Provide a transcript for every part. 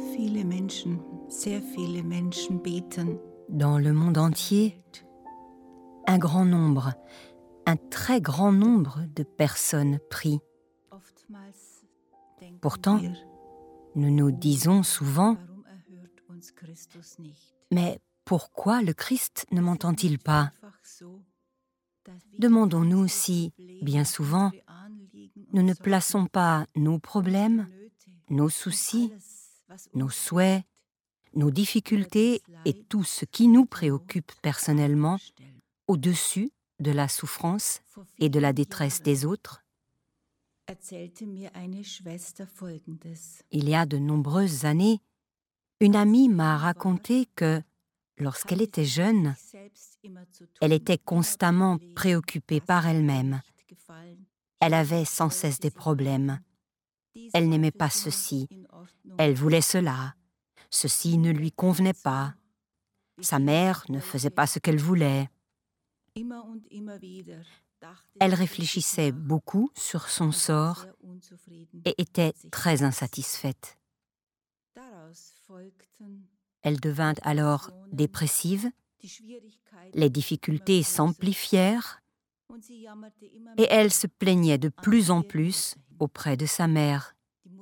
Dans le monde entier, un grand nombre, un très grand nombre de personnes prient. Pourtant, nous nous disons souvent « Mais pourquoi le Christ ne m'entend-il pas ?» Demandons-nous si, bien souvent, nous ne plaçons pas nos problèmes, nos soucis, nos souhaits, nos difficultés et tout ce qui nous préoccupe personnellement au-dessus de la souffrance et de la détresse des autres. Il y a de nombreuses années, une amie m'a raconté que, lorsqu'elle était jeune, elle était constamment préoccupée par elle-même. Elle avait sans cesse des problèmes. Elle n'aimait pas ceci, elle voulait cela, ceci ne lui convenait pas. Sa mère ne faisait pas ce qu'elle voulait. Elle réfléchissait beaucoup sur son sort et était très insatisfaite. Elle devint alors dépressive, les difficultés s'amplifièrent et elle se plaignait de plus en plus auprès de sa mère.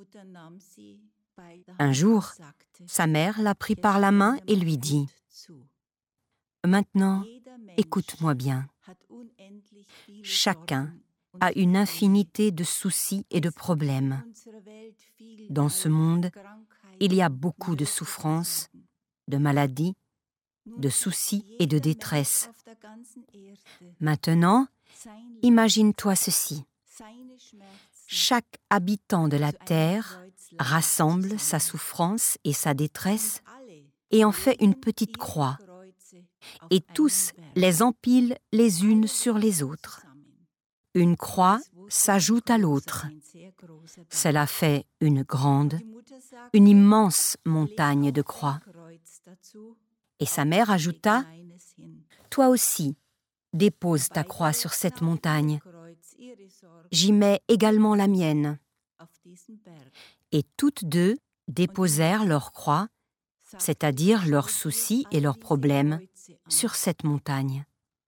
Un jour, sa mère la prit par la main et lui dit « Maintenant, écoute-moi bien. Chacun a une infinité de soucis et de problèmes. Dans ce monde, il y a beaucoup de souffrances, de maladies, de soucis et de détresse. Maintenant, imagine-toi ceci. Chaque habitant de la terre rassemble sa souffrance et sa détresse et en fait une petite croix, et tous les empilent les unes sur les autres. Une croix s'ajoute à l'autre. Cela fait une grande, une immense montagne de croix. Et sa mère ajouta « Toi aussi, dépose ta croix sur cette montagne. J'y mets également la mienne. » Et toutes deux déposèrent leur croix, c'est-à-dire leurs soucis et leurs problèmes, sur cette montagne.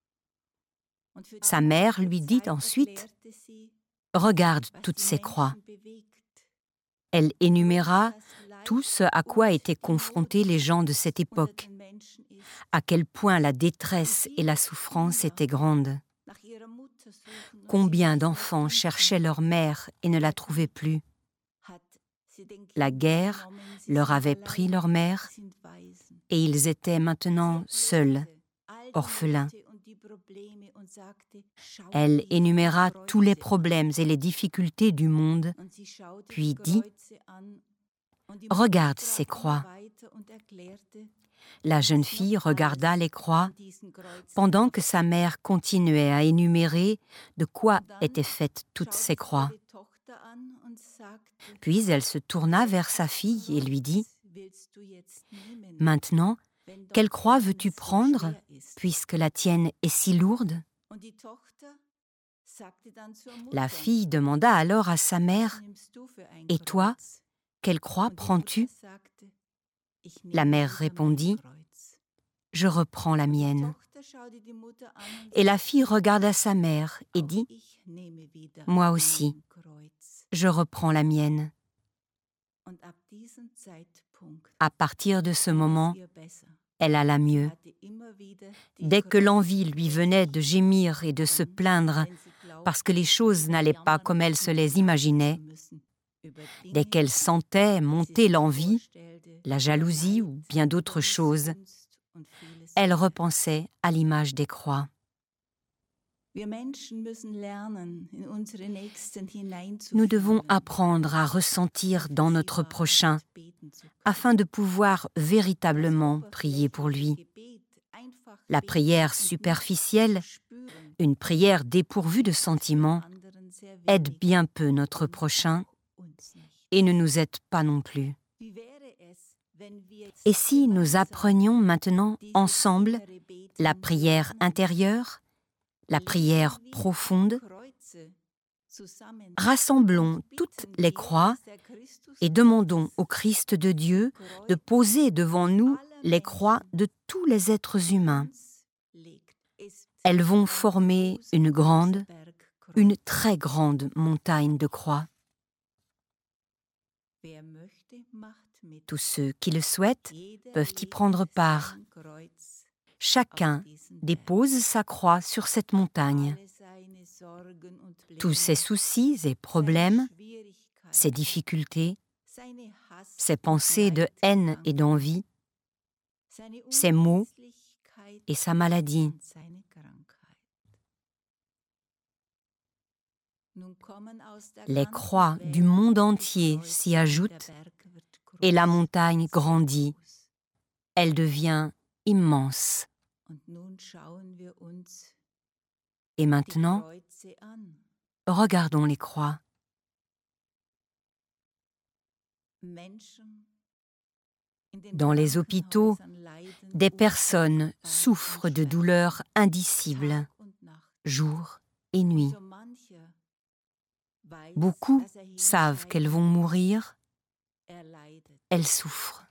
Sa mère lui dit ensuite « Regarde toutes ces croix. » Elle énuméra tout ce à quoi étaient confrontés les gens de cette époque, à quel point la détresse et la souffrance étaient grandes. Combien d'enfants cherchaient leur mère et ne la trouvaient plus. La guerre leur avait pris leur mère et ils étaient maintenant seuls, orphelins. Elle énuméra tous les problèmes et les difficultés du monde, puis dit « Regarde ces croix. » La jeune fille regarda les croix pendant que sa mère continuait à énumérer de quoi étaient faites toutes ces croix. Puis elle se tourna vers sa fille et lui dit « Maintenant, quelle croix veux-tu prendre, puisque la tienne est si lourde ?» La fille demanda alors à sa mère « Et toi, quelle croix prends-tu » La mère répondit « Je reprends la mienne. » Et la fille regarda sa mère et dit « Moi aussi, je reprends la mienne. » À partir de ce moment, elle alla mieux. Dès que l'envie lui venait de gémir et de se plaindre parce que les choses n'allaient pas comme elle se les imaginait, dès qu'elle sentait monter l'envie, la jalousie ou bien d'autres choses, elle repensait à l'image des croix. Nous devons apprendre à ressentir dans notre prochain afin de pouvoir véritablement prier pour lui. La prière superficielle, une prière dépourvue de sentiments, aide bien peu notre prochain et ne nous aide pas non plus. Et si nous apprenions maintenant ensemble la prière intérieure, la prière profonde, Rassemblons toutes les croix et demandons au Christ de Dieu de poser devant nous les croix de tous les êtres humains. Elles vont former une très grande montagne de croix. Tous ceux qui le souhaitent peuvent y prendre part. Chacun dépose sa croix sur cette montagne. Tous ses soucis et problèmes, ses difficultés, ses pensées de haine et d'envie, ses maux et sa maladie. Les croix du monde entier s'y ajoutent et la montagne grandit. Elle devient immense. Et maintenant, regardons les croix. Dans les hôpitaux, des personnes souffrent de douleurs indicibles, jour et nuit. Beaucoup savent qu'elles vont mourir, elles souffrent.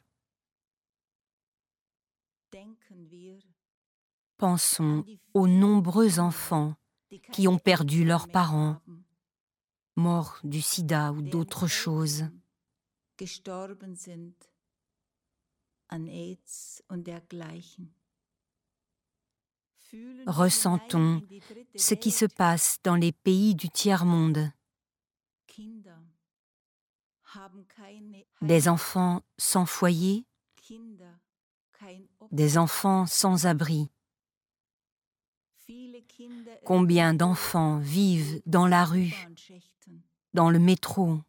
Pensons aux nombreux enfants qui ont perdu leurs parents, morts du sida ou d'autres choses. Ressentons ce qui se passe dans les pays du tiers-monde. Des enfants sans foyer, des enfants sans abri. Combien d'enfants vivent dans la rue, dans le métro?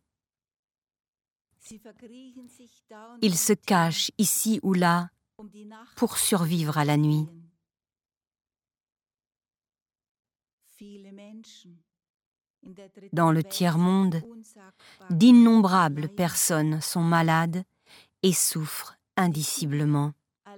Ils se cachent ici ou là pour survivre à la nuit. Dans le tiers-monde, d'innombrables personnes sont malades et souffrent indiciblement.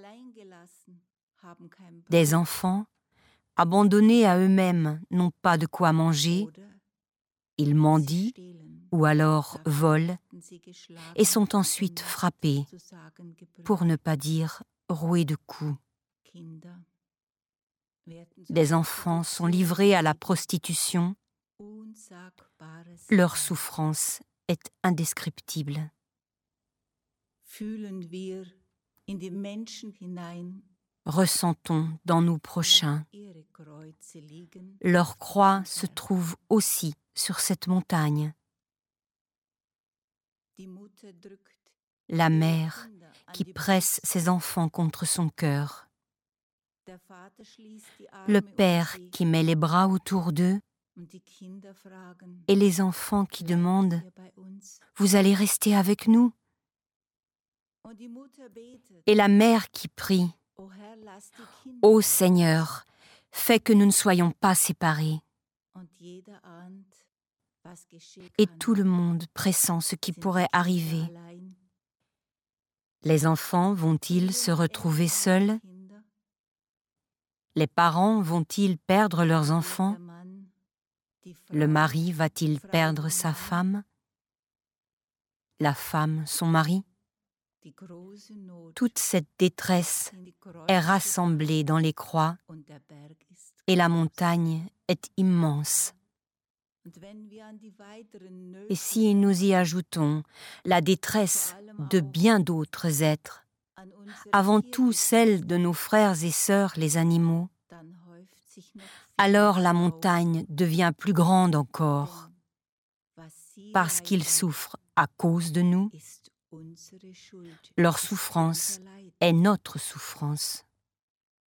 Des enfants, abandonnés à eux-mêmes, n'ont pas de quoi manger, ils mendient ou alors volent et sont ensuite frappés, pour ne pas dire roués de coups. Des enfants sont livrés à la prostitution. Leur souffrance est indescriptible. Ressentons dans nos prochains. Leur croix se trouve aussi sur cette montagne. La mère qui presse ses enfants contre son cœur. Le père qui met les bras autour d'eux. Et les enfants qui demandent « Vous allez rester avec nous ?» Et la mère qui prie « Ô Seigneur, fais que nous ne soyons pas séparés. » Et tout le monde pressent ce qui pourrait arriver. Les enfants vont-ils se retrouver seuls? Les parents vont-ils perdre leurs enfants? Le mari va-t-il perdre sa femme? La femme son mari? Toute cette détresse est rassemblée dans les croix et la montagne est immense. Et si nous y ajoutons la détresse de bien d'autres êtres, avant tout celle de nos frères et sœurs les animaux, alors la montagne devient plus grande encore, parce qu'ils souffrent à cause de nous. Leur souffrance est notre souffrance.